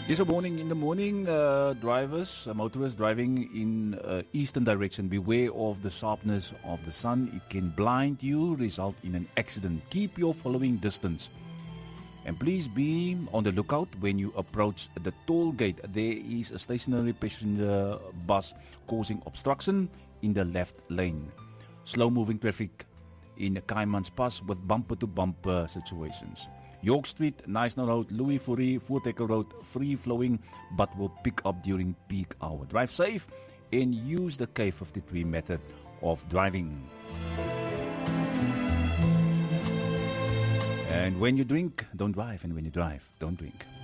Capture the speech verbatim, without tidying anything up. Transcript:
Yes, good morning. In the morning, uh, drivers, uh, motorists driving in uh, eastern direction, beware of the sharpness of the sun. It can blind you, result in an accident. Keep your following distance. And please be on the lookout when you approach the toll gate. There is a stationary passenger bus causing obstruction in the left lane. Slow-moving traffic in Kaiman's Pass with bumper-to-bumper situations. York Street, Knysna Road, Louis Fourie, Voortrekker Road, free-flowing but will pick up during peak hour. Drive safe and use the K fifty-three method of driving. And when you drink, don't drive. And when you drive, don't drink.